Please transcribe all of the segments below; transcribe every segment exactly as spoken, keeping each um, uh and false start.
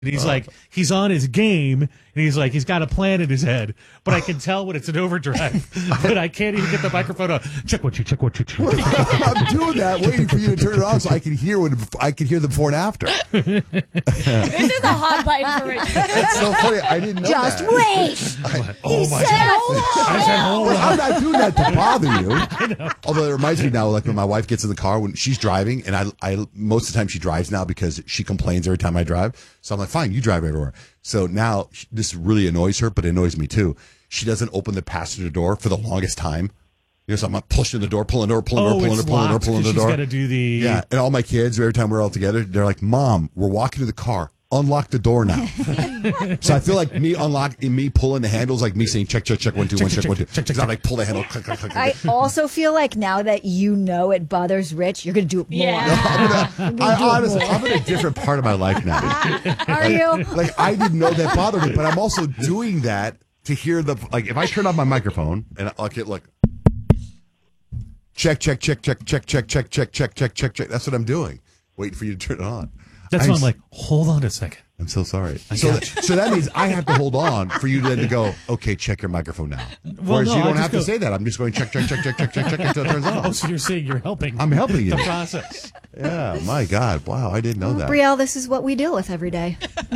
And he's Uh. like, he's on his game, and he's like, he's got a plan in his head, but I can tell when it's an overdrive, but I can't even get the microphone on. Check what you, check what you, check what you. I'm doing that, waiting for you to turn it on so I can hear when I can hear the before and after. This is a hot button for Rich. That's so funny. I didn't know Just that. wait. I, Oh my said, God. hold on. I said, hold Well, on. I'm not doing that to bother you. Although it reminds me now, like when my wife gets in the car when she's driving, and I, I most of the time she drives now because she complains every time I drive. So I'm like, fine, you drive everywhere. So now she, this really annoys her, but it annoys me too. She doesn't open the passenger door for the longest time. You know, so I'm like pushing the door, pulling the door, pulling the Oh, door, pulling the it's door, pulling the door, locked pulling the because door. she's got to do the. Yeah, and all my kids, every time we're all together, they're like, "Mom, we're walking to the car. Unlock the door now." So I feel like me unlocking, me pulling the handles, like me saying, "Check, check, check, one, two, Check, one, check, check, one, two." check, check, Because I like pull the handle, click, click, click, I click. also feel like now that you know it bothers Rich, you're going to do it more. Yeah. I'm gonna, I honestly, I'm in a different part of my life now. Are you? Like I didn't know that bothered me, but I'm also doing that to hear the like. If I turn off my microphone and I like it, like check, check, check, check, check, check, check, check, check, check, check, check. That's what I'm doing. Waiting for you to turn it on. That's I'm why I'm s- like, hold on a second. I'm so sorry. So, so that means I have to hold on for you then to go, okay, check your microphone now. Whereas no, you I don't just have go- to say that. I'm just going check, check, check, check, check, check, check until it turns Oh, off. so you're saying you're helping. I'm helping you. The process. Yeah, my God. Wow, I didn't know that. Brielle, this is what we deal with every day.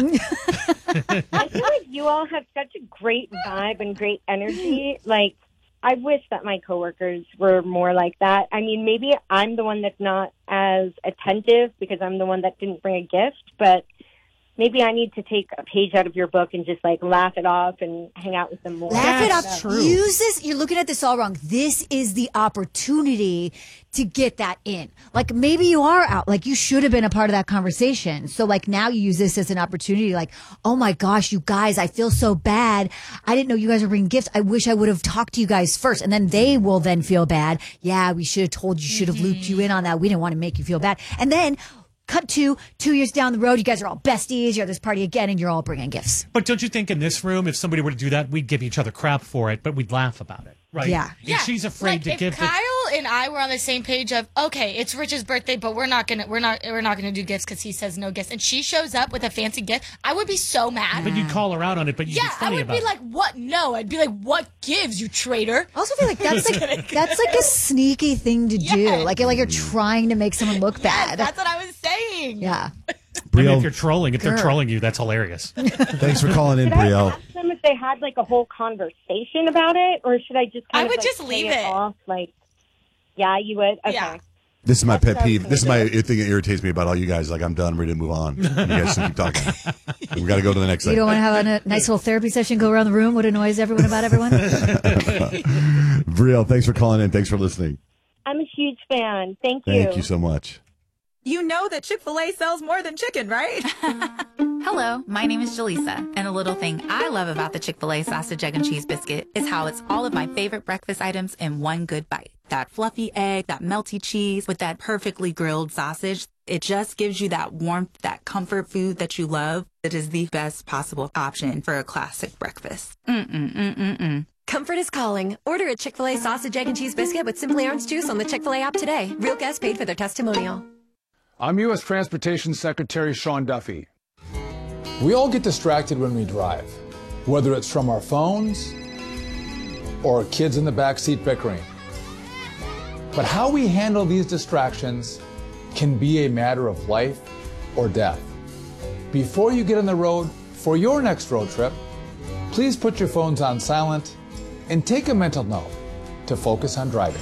I feel like you all have such a great vibe and great energy. Like, I wish that my coworkers were more like that. I mean, maybe I'm the one that's not as attentive because I'm the one that didn't bring a gift, but maybe I need to take a page out of your book and just like laugh it off and hang out with them more. Laugh it That's up. true. Use this. You're looking at this all wrong. This is the opportunity to get that in. Like maybe you are out. Like you should have been a part of that conversation. So like now you use this as an opportunity. Like, oh my gosh, you guys, I feel so bad. I didn't know you guys were bringing gifts. I wish I would have talked to you guys first. And then they will then feel bad. Yeah, we should have told you, should have looped you in on that. We didn't want to make you feel bad. And then cut to two years down the road, you guys are all besties. You're at this party again, and you're all bringing gifts. But don't you think in this room, if somebody were to do that, we'd give each other crap for it, but we'd laugh about it, right? Yeah. And she's afraid like to if give Kyle the. and I were on the same page of okay, it's Rich's birthday, but we're not gonna we're not we're not gonna do gifts because he says no gifts, and she shows up with a fancy gift, I would be so mad. But you'd call her out on it, but you'd yeah, be I funny would about be it. like, what? No, I'd be like, what gives you traitor? I also feel like that's like that's like a sneaky thing to do. Yes. Like like you're trying to make someone look bad. That's what I was saying. Yeah. I mean, Brielle- if you're trolling, if they're Grr. trolling you, that's hilarious. Thanks for calling in, Should I Brielle. ask them if they had like a whole conversation about it, or should I just kind I of would like, just play leave it it. off? Like, yeah, you would. Okay. Yeah. This is my That's pet what I was peeve. gonna This is my do. thing that irritates me about all you guys. Like, I'm done. I'm ready to move on. You guys should keep talking. We got to go to the next You thing. don't want to have a, a nice little therapy session go around the room? What annoys everyone about everyone? Brielle, thanks for calling in. Thanks for listening. I'm a huge fan. Thank you. Thank you so much. You know that Chick-fil-A sells more than chicken, right? Hello, my name is Jaleesa, and a little thing I love about the Chick-fil-A sausage, egg, and cheese biscuit is how it's all of my favorite breakfast items in one good bite. That fluffy egg, that melty cheese with that perfectly grilled sausage. It just gives you that warmth, that comfort food that you love. It is the best possible option for a classic breakfast. Mm-mm-mm-mm-mm. Comfort is calling. Order a Chick-fil-A sausage, egg, and cheese biscuit with Simply Orange Juice on the Chick-fil-A app today. Real guests paid for their testimonial. I'm U S Transportation Secretary Sean Duffy. We all get distracted when we drive, whether it's from our phones or kids in the backseat bickering. But how we handle these distractions can be a matter of life or death. Before you get on the road for your next road trip, please put your phones on silent and take a mental note to focus on driving.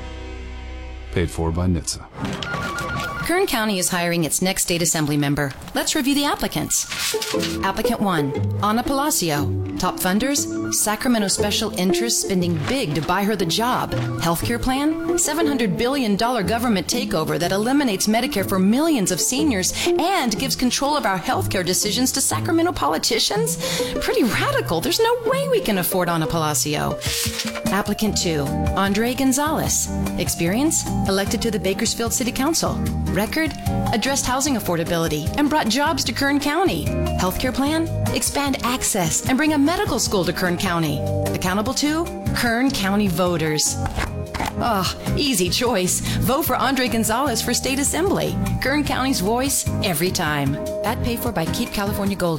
Paid for by N H T S A. Kern County is hiring its next state assembly member. Let's review the applicants. Applicant one, Ana Palacio. Top funders, Sacramento Special Interests spending big to buy her the job. Healthcare plan, seven hundred billion dollars government takeover that eliminates Medicare for millions of seniors and gives control of our healthcare decisions to Sacramento politicians? Pretty radical. There's no way we can afford Ana Palacio. Applicant two, Andre Gonzalez. Experience, elected to the Bakersfield City Council. Record, addressed housing affordability and brought jobs to Kern County. Healthcare plan, expand access and bring a medical school to Kern County. Accountable to Kern County voters. Oh, easy choice. Vote for Andre Gonzalez for State Assembly. Kern County's voice every time. That paid for by Keep California Gold.